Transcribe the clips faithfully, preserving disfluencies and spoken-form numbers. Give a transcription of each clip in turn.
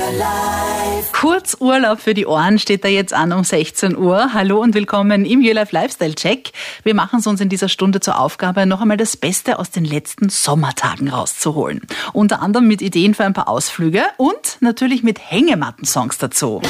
Kurzurlaub für die Ohren steht da jetzt an um sechzehn Uhr. Hallo und willkommen im Your Life Lifestyle Check. Wir machen es uns in dieser Stunde zur Aufgabe, noch einmal das Beste aus den letzten Sommertagen rauszuholen. Unter anderem mit Ideen für ein paar Ausflüge und natürlich mit Hängematten-Songs dazu.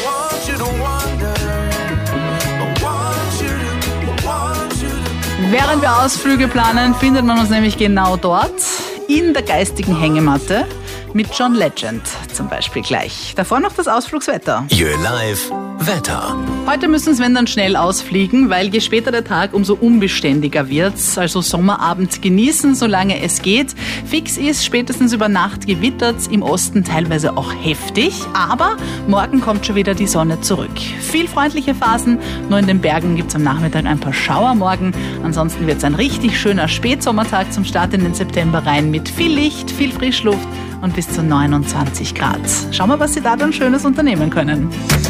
Während wir Ausflüge planen, findet man uns nämlich genau dort, in der geistigen Hängematte, mit John Legend zum Beispiel gleich. Davor noch das Ausflugswetter. Your Life Wetter. Heute müssen es, wenn dann, schnell ausfliegen, weil je später der Tag, umso unbeständiger wird's. Also Sommerabend genießen, solange es geht. Fix ist, spätestens über Nacht gewittert's, im Osten teilweise auch heftig. Aber morgen kommt schon wieder die Sonne zurück. Viel freundliche Phasen, nur in den Bergen gibt's am Nachmittag ein paar Schauer morgen. Ansonsten wird's ein richtig schöner Spätsommertag zum Start in den September rein mit viel Licht, viel Frischluft und bis zu neunundzwanzig Grad. Schauen wir, was Sie da dann Schönes unternehmen können.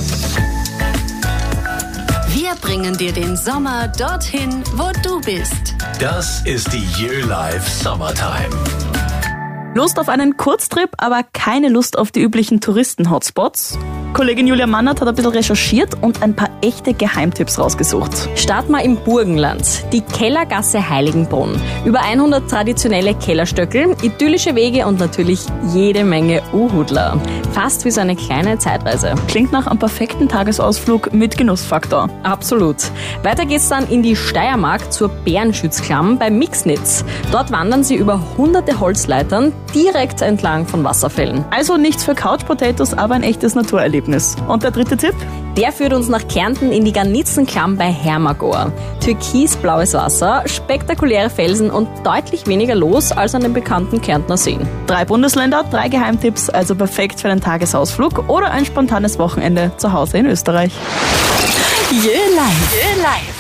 Wir bringen dir den Sommer dorthin, wo du bist. Das ist die Your Life Summertime. Lust auf einen Kurztrip, aber keine Lust auf die üblichen Touristen-Hotspots? Kollegin Julia Mannert hat ein bisschen recherchiert und ein paar echte Geheimtipps rausgesucht. Start mal im Burgenland, die Kellergasse Heiligenbrunn. Über hundert traditionelle Kellerstöckel, idyllische Wege und natürlich jede Menge Uhudler. Fast wie so eine kleine Zeitreise. Klingt nach einem perfekten Tagesausflug mit Genussfaktor. Absolut. Weiter geht's dann in die Steiermark zur Bärenschützklamm bei Mixnitz. Dort wandern sie über hunderte Holzleitern direkt entlang von Wasserfällen. Also nichts für Couch Potatoes, aber ein echtes Naturerlebnis. Und der dritte Tipp? Der führt uns nach Kärnten in die Garnitzenklamm bei Hermagor. Türkisblaues Wasser, spektakuläre Felsen und deutlich weniger los als an den bekannten Kärntner Seen. Drei Bundesländer, drei Geheimtipps, also perfekt für einen Tagesausflug oder ein spontanes Wochenende zu Hause in Österreich. Your Life. Your Life.